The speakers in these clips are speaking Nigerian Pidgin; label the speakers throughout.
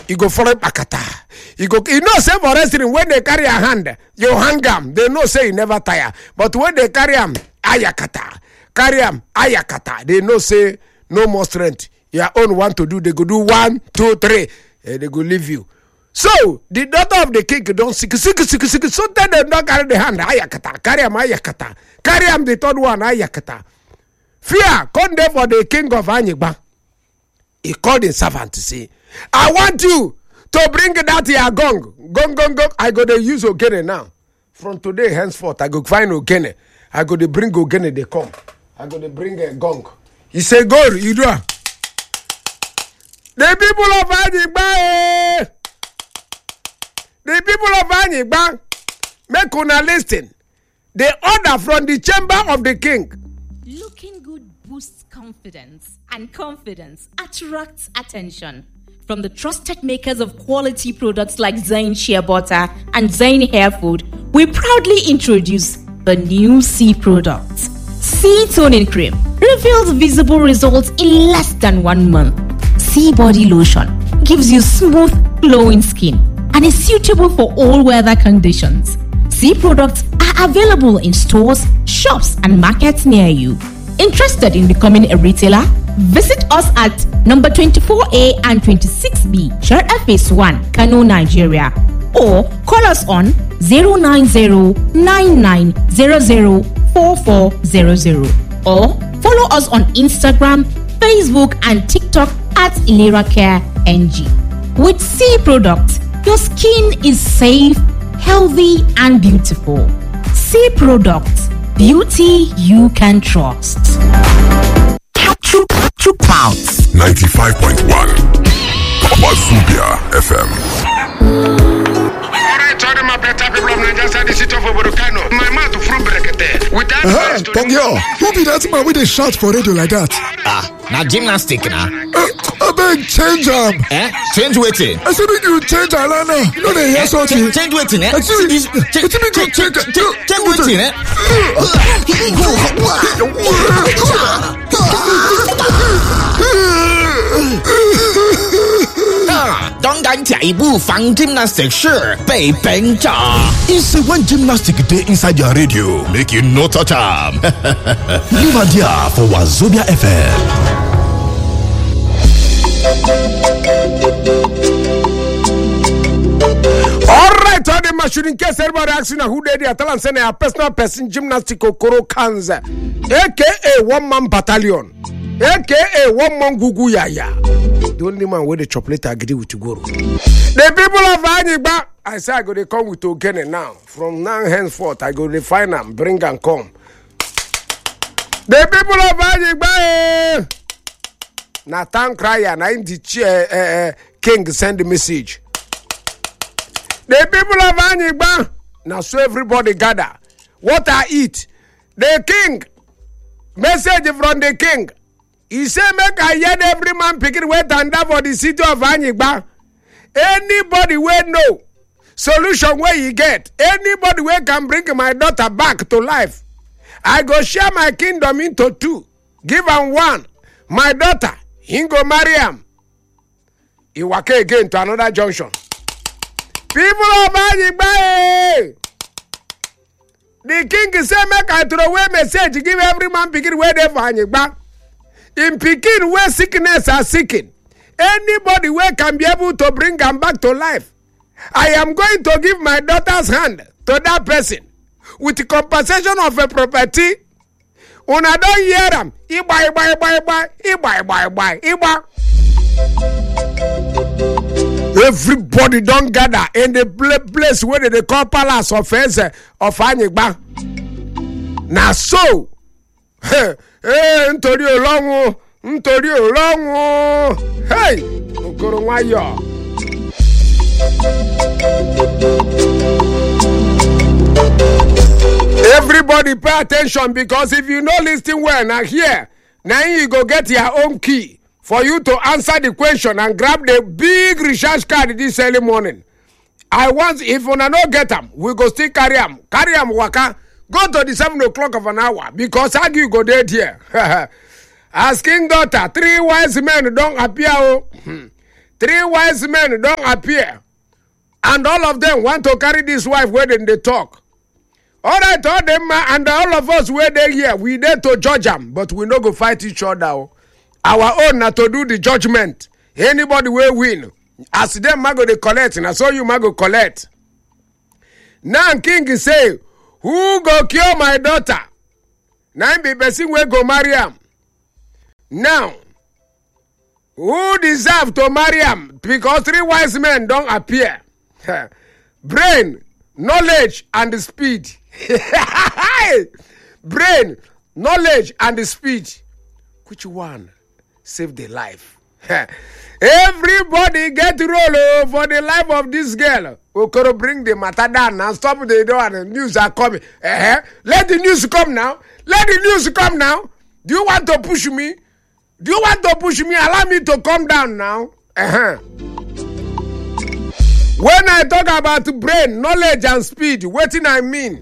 Speaker 1: You go follow Bakata. You know, say for wrestling, when they carry a hand, you hang them. They know say you never tire. But when they carry them, ayakata. Carry them, ayakata. They know say no more strength. Your own want to do, they go do 1, 2, 3. They go leave you. So, the daughter of the king don't sick. So then they don't carry the hand, ayakata. Carry them, ayakata. Carry them, the third one, ayakata. Fear, come there for the king of Anyigba. He called his servant to say, I want you to bring that here gong. Gong. I go to use Ogene now. From today, henceforth, I go find Ogene. I go to bring Ogene, they come. I go to bring a gong. He say, go, you do. The people of Anyigba, the people of Anyigba, make una listen. The order from the chamber of the king.
Speaker 2: Looking good boosts confidence, and confidence attracts attention. From the trusted makers of quality products like Zain Shea Butter and Zain Hair Food, we proudly introduce the new C product. C Toning Cream reveals visible results in less than 1 month. C Body Lotion gives you smooth, glowing skin and is suitable for all weather conditions. C products are available in stores, shops, and markets near you. Interested in becoming a retailer? Visit us at number 24A and 26B, Sharda Phase 1, Kano, Nigeria. Or call us on 090-9900-4400. Or follow us on Instagram, Facebook, and TikTok at Ilera Care NG. With C products, your skin is safe, healthy, and beautiful. C products, beauty you can trust. Pounds
Speaker 3: 95.1 Wazubia FM.
Speaker 1: Alright, all my better people of Nigeria, the city of Oborokano. My mouth to fruit brekete. Without
Speaker 4: Tongyo, who be that man with a shout for radio like that?
Speaker 5: Now gymnastic now.
Speaker 4: I beg, change am.
Speaker 5: Change waiting.
Speaker 4: I said make you change Alana. You know they hear something.
Speaker 5: Change waiting,
Speaker 4: I see this. Change
Speaker 5: waiting, Don't get ibu fang gymnastic sure, bay bang ja.
Speaker 3: It's one gymnastic day inside your radio. Make you no touch am. Leave a dia for Wazobia FM.
Speaker 1: Alright, all the machine in case everybody asking who they are telling say a personal person gymnastic okoro kanza. AKA 1-man battalion. AKA 1-man gugu yaya. The only man with the chocolate agree with you go. The people of Anyigba, I say I go to come with Ogene now. From now henceforth, I go to find them, bring and come. The people of Anyigba, Nathan Cryer, na in the king send the message. The people of Anyigba, now so everybody gather. What I eat? The king, message from the king. He say make I hear every man picking weight and that for the city of Anyigba. Anybody will know solution where you get. Anybody where can bring my daughter back to life. I go share my kingdom into 2. Give am 1. My daughter, he go marry him. He walk again to another junction. People of Anyigba, the king say make I throw away message. Give every man picking weight there for Anyigba. In Pekin, where sickness are seeking, anybody where can be able to bring them back to life, I am going to give my daughter's hand to that person with the compensation of a property. When I don't hear them, Iba. Everybody don't gather in the place where they call Palace of Anyigba. Now so. Nítorí Ọlọ́run hey okoro wayo. Everybody pay attention, because if you know listen well now here, now you go get your own key for you to answer the question and grab the big recharge card this early morning. I want, if you no get them, we go still carry them waka. Go to the 7 o'clock of an hour, because you go dead here. As king daughter, 3 wise men don't appear. 3 wise men don't appear. And all of them want to carry this wife where they talk. All right, all them and all of us where they here, we there to judge them, but we no go fight each other. Our own not to do the judgment. Anybody will win. As them mago they collect, and I saw you mago collect. Now King is say, who go kill my daughter? Now be person we go marry him. Now, who deserve to marry him? Because 3 wise men don't appear. Brain, knowledge, and the speed. Brain, knowledge, and the speed. Which one save the life? Everybody get roll for the life of this girl. Okoro bring the matter down and stop the door and the news are coming. Let the news come now. Let the news come now. Do you want to push me? Do you want to push me? Allow me to come down now. When I talk about brain, knowledge, and speed, what do I mean?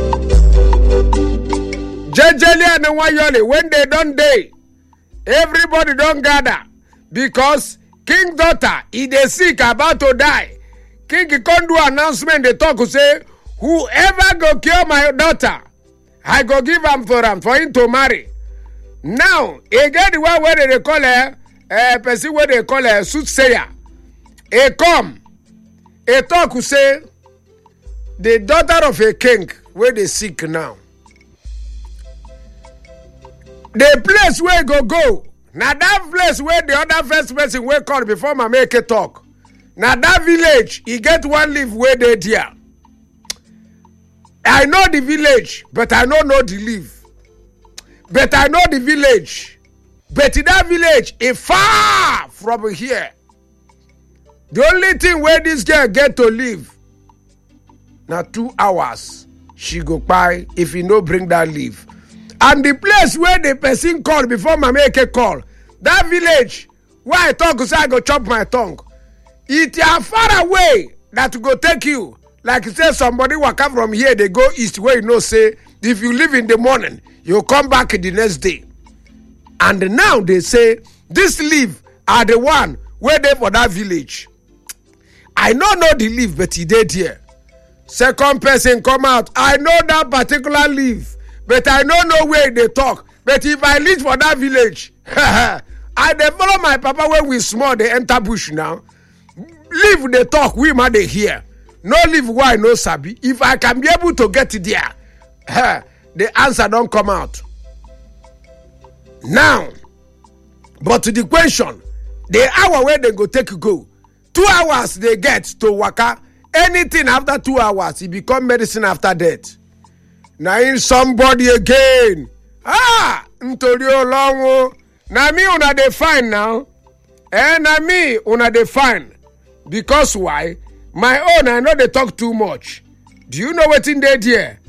Speaker 1: Jejeli and Wayoli, when they don't day, everybody don't gather. Because King daughter, he dey sick, about to die. King can't do announcement, they talk to say, whoever go kill my daughter, I go give him for him to marry. Now, again, the one where they call her, person where they call her soothsayer. He come. A talk who say the daughter of a king where they sick now. The place where go. Now that place where the other first person will call before my make a talk. Now that village, he get one leaf where they there. I know the village, but I don't know the leaf. But I know the village. But in that village is far from here. The only thing where this girl get to live, now 2 hours, she go by if he no bring that leave. And the place where the person call before my make a call, that village where I talk, so I go chop my tongue. It is far away that go take you. Like you say, somebody walk up from here, they go east where you know say, if you leave in the morning, you come back the next day. And now they say, this leave are the one where they for that village. I don't know the leaf, but he did here. Second person come out. I know that particular leaf, but I don't know where they talk. But if I live for that village, I dey follow my papa when we small, they enter bush now. Leave they talk, we might they hear. No leave why no sabi. If I can be able to get it there, the answer don't come out. Now, but to the question, the hour where they go take go. 2 hours they get to waka. Anything after 2 hours, it become medicine after death. Now in somebody again. Ntorio longo. Na me una dey fine now. Na me una dey fine. Because why? My own, I know they talk too much. Do you know what's in there?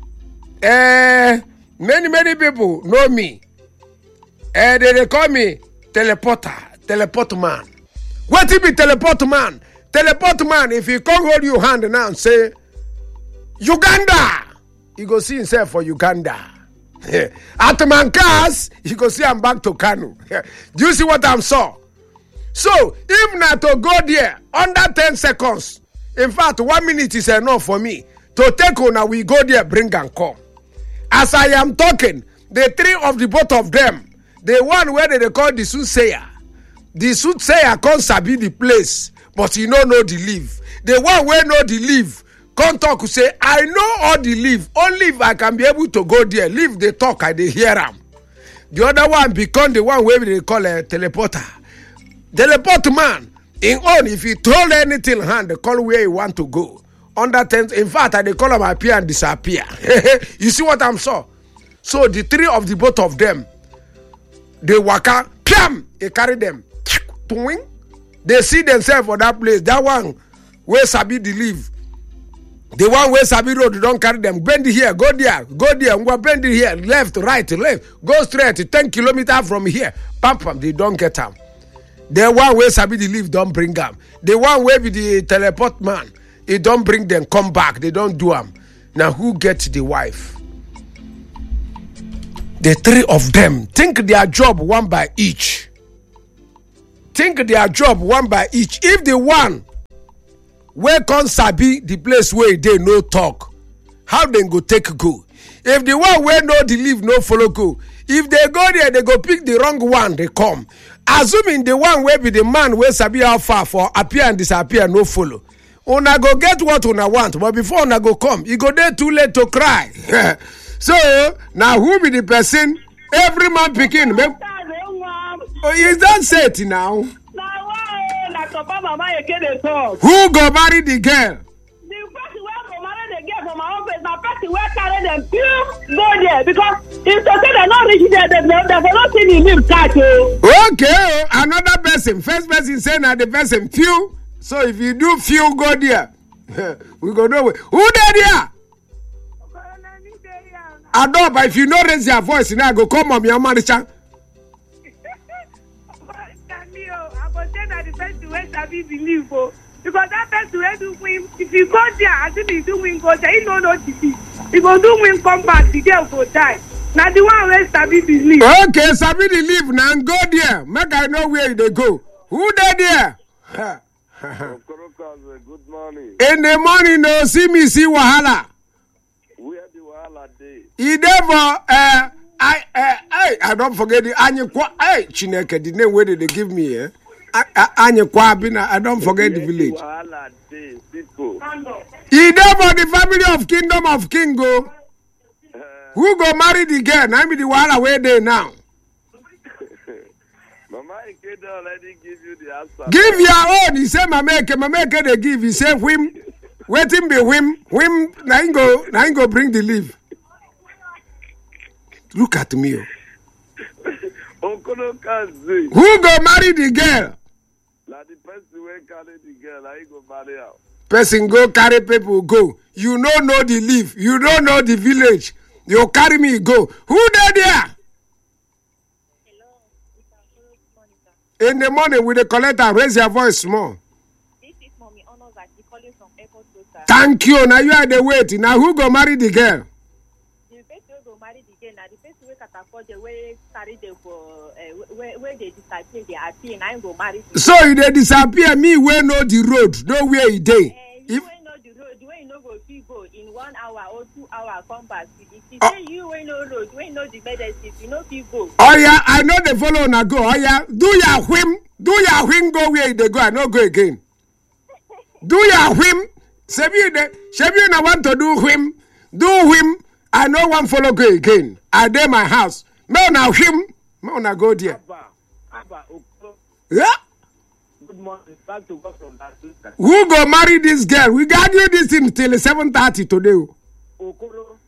Speaker 1: Many people know me. They call me teleport man. What if be teleport man? Teleport man, if he can't hold your hand now and say, Uganda, he go see himself for Uganda. At Mankas, he go see I'm back to Kanu. Do you see what I'm saw? So, if not to go there, under 10 seconds, in fact, 1 minute is enough for me to take on, we go there, bring and come. As I am talking, the 3 of the both of them, the one where they call the soothsayer, the soothsayer can't sabi the place, but he no know the leaf. The one where know the leaf, can't talk to say, I know all the leaf. Only if I can be able to go there, leave the talk, I dey hear them. The other one become the one where they call a teleporter. Teleport man, in on, if he told anything hand, they call where he want to go. Under 10, in fact, they call him appear and disappear. You see what I'm saying? So the 3 of the both of them, they waka, piam, they carry them. They see themselves for that place. That one where Sabi the leave. The one where Sabi road, they don't carry them. Bend here, go there, bend here, left, right, go straight, 10 kilometers from here. Pam, they don't get them. The one where Sabi the leave don't bring them. The one where be the teleport man, he don't bring them, come back, they don't do them. Now who gets the wife? The 3 of them think their job one by each. think their job one by each. If the one wey come sabi the place where they no talk, how dem go take go? If the one wey know the leave no follow go, if they go there, they go pick the wrong one, they come. Assuming the one wey be the man wey sabi how far for appear and disappear no follow. Una go get what una want, but before una go come, e go dey too late to cry. So now who be the person? Every man pikin. Oh, you don't say it now. Who go marry the girl?
Speaker 6: From my office, my person will carry them go there because if they say they're not reaching there, there's not seen in him catch.
Speaker 1: Okay, another person. First person say now the person few. So if you do few, go there. We go nowhere. Who there? I know, but if you don't raise your voice, now go come on your manager.
Speaker 6: I go say that the person will sabi believe. Because that person will do win. If you go there, I think he do win go there. He don't know defeat. He go do win come back. The girl go die. Now the one where sabi believe.
Speaker 1: Okay, sabi the leave now and go there. Make I know where they go. Who there?
Speaker 7: Good morning.
Speaker 1: In the morning, no see me see wahala.
Speaker 7: Where the wahala day?
Speaker 1: He never I don't forget the Anyekwa. Hey, Chineke, the name where they give me Anyekwa Bina. I don't forget the village.
Speaker 7: Wahala day, people.
Speaker 1: He never the family of Kingdom of Kingo. Who go marry the girl? I mean the wahala where they now.
Speaker 7: Mama Ike already give you the answer.
Speaker 1: Give your own. He said, Mama Ike they give. He said, whim. Waiting be whim. Now he go bring the leave. Look at me.
Speaker 7: Who go
Speaker 1: marry the girl?
Speaker 7: Now the person will carry the girl. I go marry her.
Speaker 1: Person go carry people go. You don't know the leave. You don't know the village. You carry me go. Who there? In the morning, with the collector, raise your voice small.
Speaker 8: This is Mommy Honors that she calling from Airport Road.
Speaker 1: Thank you. Now you are the waiting. Now who go marry the girl?
Speaker 8: The person who go marry the girl. Now the person who can afford the way carry them for where they disappear, they appear. And I go marry.
Speaker 1: So if they disappear, me where know the road, know where he dey.
Speaker 8: You will know the road. Where you know go go in 1 hour or 2 hours come back. If say you will know road, where you know the medicine, you know people.
Speaker 1: Oh yeah, I know the follow na go. Oh yeah, do your whim, go where they go. I no go again. Do your whim. Shebi na want to do whim. Do whim. I no one follow go again. I dey my house. Me na whim. Me na go there. Yeah.
Speaker 7: Good morning. Back to God from that.
Speaker 1: Who go marry this girl? We got you this in till 7:30 today.
Speaker 7: Okoro.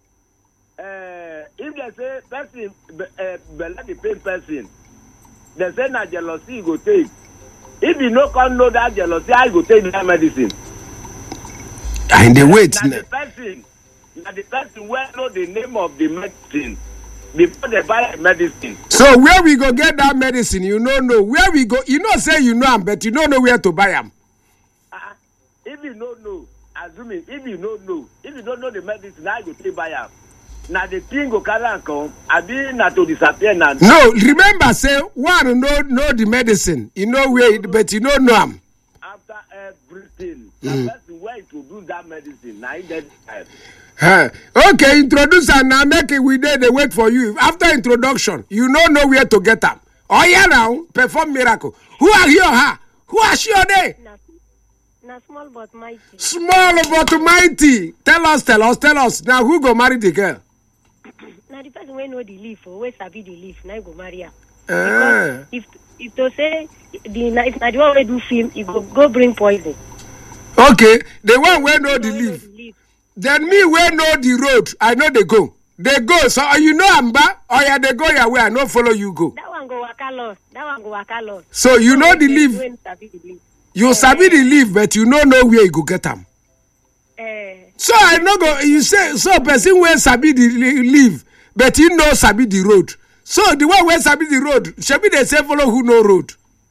Speaker 7: If they say person, the pain person, they say na jealousy you go take. If you no can know that jealousy, I go take that medicine.
Speaker 1: And they wait.
Speaker 7: Now the person will know the name of the medicine before they buy the medicine.
Speaker 1: So where we go get that medicine? You don't know where we go. You know say you know them, but you don't know where to buy them.
Speaker 7: If you don't know, assuming if you don't know the medicine, I go take buy them. Now the thing go carry and come. I be not to disappear now.
Speaker 1: No, remember say one know the medicine. You know where, but you don't know them.
Speaker 7: After everything, the person where to do that medicine, now he dead.
Speaker 1: Okay, introduce and now make it we there. They wait for you. After introduction, you don't know where to get them. Oh yeah, now perform miracle. Who are you? Who are she? There?
Speaker 8: Na small but mighty.
Speaker 1: Small but mighty. Tell us. Now who go marry the girl?
Speaker 8: Now the person wey know the leaf or wey sabi the leaf, now go marry her. Because if to say if na the one wey do film, he go bring poison.
Speaker 1: Okay, the one wey know the leaf. Then me wey know the road, I know they go. They go. So you know Amba, or yeah, they go your way. I no follow you go.
Speaker 8: That one go waka lost.
Speaker 1: So you know the leaf. You sabi the leaf, but you don't know where you go get them. So I no go. You say so person where sabi the leaf, but you know sabi the road. So the one where sabi the road, should be the same follow who know road.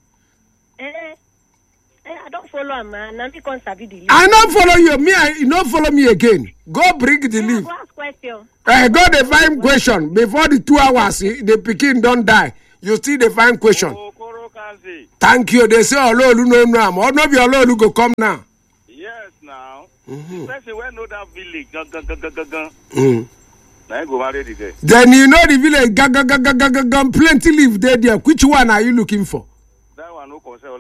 Speaker 8: I don't follow him, man. Now me can't sabi the leaf.
Speaker 1: I don't follow you. You don't follow me again. Go bring the leaf.
Speaker 8: Go ask question.
Speaker 1: Go the find question before the 2 hours. The pikin don't die. You still the find question. Thank you. They say Ololu no am. Or no be Ololu go come now.
Speaker 9: Yes, now. The person wey know that village, now go marry the guy.
Speaker 1: Then you know the village, plenty live there. Which one are you looking for?
Speaker 9: That one no concern.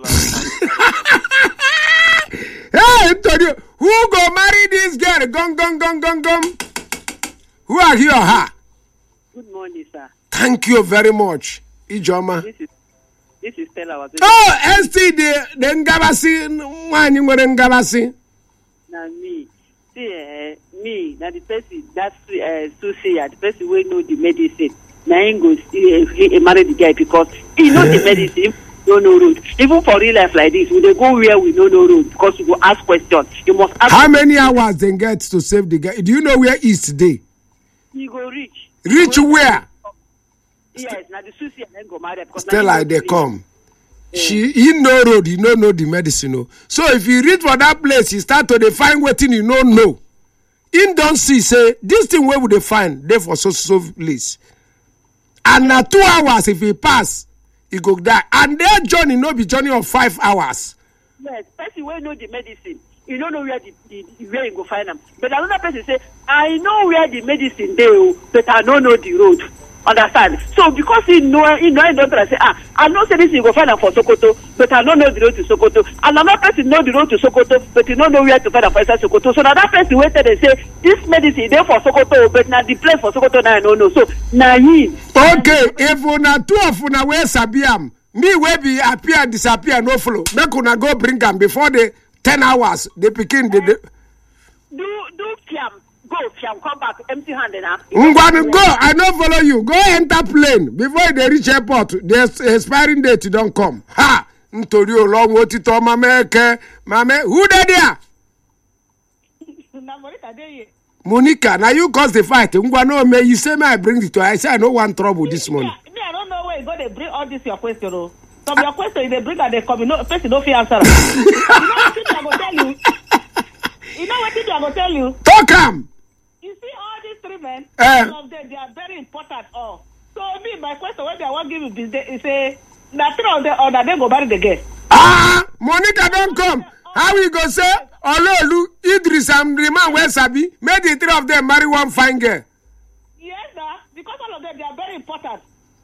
Speaker 1: Hey, Antonio, who go marry this girl? Gum. Who are you or her?
Speaker 10: Good morning, sir.
Speaker 1: Thank you very much, Ijoma.
Speaker 10: This is Stella.
Speaker 1: Oh, ST, the Ngabasi, one in Ngabasi.
Speaker 10: Now me, see, me, now the person that's Susie, the person will know the medicine. Now he goes marry the guy because he knows the medicine. No road. Even for real life like this, we they go where we know no road because we go ask questions. You must ask. How
Speaker 1: many hours they get to save the guy? Do you know where is today?
Speaker 10: He go reach.
Speaker 1: Reach where?
Speaker 10: Yes, now the Susie and then go marry because
Speaker 1: still like they come. He no road, he no know the medicine. No. So if you reach for that place, he start to define what thing you don't know. Him don't see say this thing where would they find? There for so place. And now 2 hours if he pass. He go die. And their journey no be journey of 5 hours.
Speaker 10: Yes, person will know the medicine. You don't know where where you go find them. But another person say, I know where the medicine they, but I don't know the road. Understand? So because he don't say, I know say this you go find them for Sokoto, but I don't know the road to Sokoto. And another person know the road to Sokoto, but you don't know where to find them for Sokoto. So now that person waited and say, this medicine there for Sokoto, but now the place for Sokoto now I don't know. So now he.
Speaker 1: Okay, if una two of una wear Sabiam, me will be appear and disappear no flow. Make una go bring them before the 10 hours. They begin the.
Speaker 10: Do fiam. Go, fiam, come back empty handed now.
Speaker 1: Go, I don't follow you. Go enter plane before they reach airport. The expiring date don't come. Ha! Ntorio long what it on mame. Who there? Monica, now you cause the fight. Me, you say me I bring it to her. I say I don't want trouble this morning.
Speaker 11: Me, I don't know where you go. They bring all this your question. From your question, they bring and they come. No, person no fear answer. You know what I go tell you? You know what I go tell you?
Speaker 1: Talk him.
Speaker 11: You see all these three men, all of them, they are very important. So me, my question, when they want to give you this, is say, that three of them, or that they go marry the girl.
Speaker 1: Monica don't come. How we go say, Ololu, Idris and the man where Sabi, made the three of them marry one fine girl.
Speaker 11: Yes, sir. Because all of them, they are very important.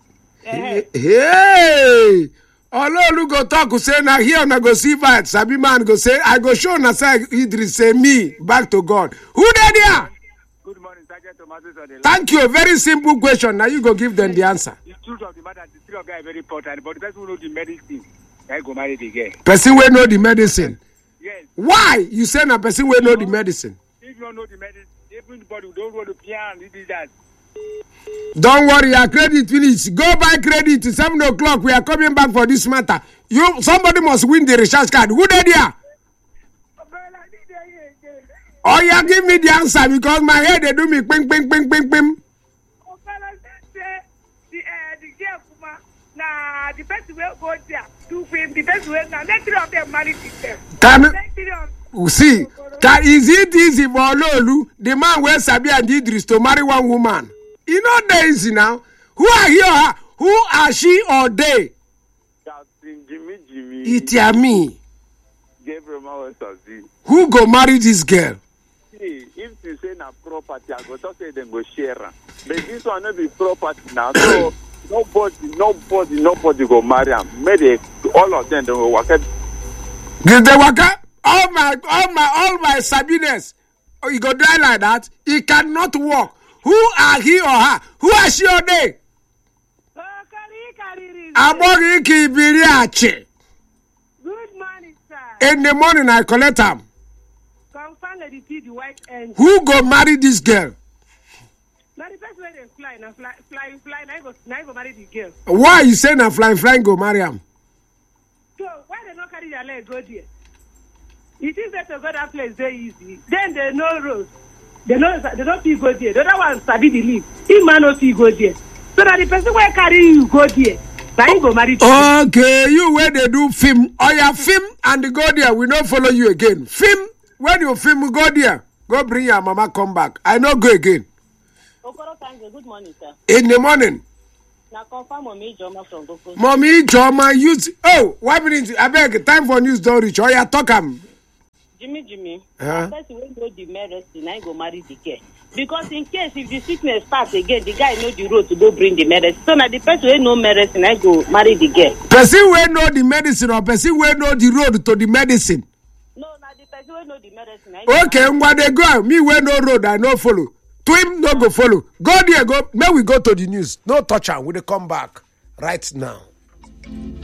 Speaker 1: Hey! Ololu go talk, say, now here na go see fight. Sabi man go say, I go show na say Idris say me, back to God. Who there?
Speaker 9: Good morning, Sergeant Thomas.
Speaker 1: Thank you. A very simple question. Now you go give them the answer.
Speaker 9: The truth of the matter, the three of them are very important, but the person who knows the medicine, I go marry the girl.
Speaker 1: Person will know the medicine.
Speaker 9: Yes.
Speaker 1: Why? You say na person will know the medicine.
Speaker 9: If you don't know the medicine, everybody don't want to piano, it is that.
Speaker 1: Don't worry, our credit finish. Go buy credit. 7 o'clock. We are coming back for this matter. Somebody must win the recharge card. Who there? Oh, yeah, give me the answer because my head they do me ping.
Speaker 6: The person will go there to him. The person will now let three of them marry them.
Speaker 1: See, is it easy for Ololu, the man where Sabi and Idris, to marry one woman? You know they easy now. Who are here? Who are she or they?
Speaker 9: Jimmy.
Speaker 1: It's me.
Speaker 9: Gabriel.
Speaker 1: Who go marry this girl?
Speaker 9: See, if you say na property, I go talk say them go share. But this one not be property now. So nobody go marry him. Maybe all of them will work.
Speaker 1: Did they work? All my Sabines. Oh, you go die like that? He cannot walk. Who are he or her? Who are she or they?
Speaker 6: Good morning, sir.
Speaker 1: In the morning, I collect them.
Speaker 6: The white end.
Speaker 1: Who go marry this girl?
Speaker 6: Now the first way they fly, now I go marry the girl.
Speaker 1: Why you say now flying go marry him?
Speaker 6: So why they not carry their leg go there? It is better to go that place very easy. Then they know road. They don't feel go there. The other one sabi the leave. He man not feel go there. So that the person will carry you go there. Now you go marry.
Speaker 1: Okay, you where they do film. Oh yeah, film and go there. We don't follow you again. Film. When you film, go there. Go bring your mama, come back. I know go again.
Speaker 11: Okoro Kange, good morning, sir.
Speaker 1: In the morning.
Speaker 11: Now confirm Mommy Joma from Boko.
Speaker 1: Mommy Joma use. Oh, 1 minute. I beg. Time for news. Don't reach. Oh yeah, talk am.
Speaker 11: Jimmy.
Speaker 1: Huh?
Speaker 11: First, we know the medicine. I go marry the girl. Because in case if the sickness starts again, the guy know the road to go bring the medicine. So now the person who know medicine, I go marry the girl.
Speaker 1: Person who know the medicine or person who know the road to the medicine.
Speaker 11: No, now the person who know the medicine.
Speaker 1: Okay, when they go, me where no road, I no follow. To him no go follow. Go there, go. May we go to the news. No touch am. We dey come back right now.